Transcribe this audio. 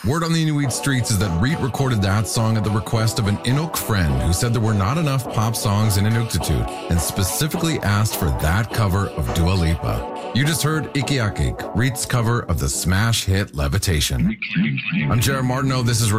Word on the Inuit streets is that Reet recorded that song at the request of an Inuk friend who said there were not enough pop songs in Inuktitut and specifically asked for that cover of Dua Lipa. You just heard Ikiakik, Reet's cover of the smash hit Levitation. I'm Jared Martineau. This is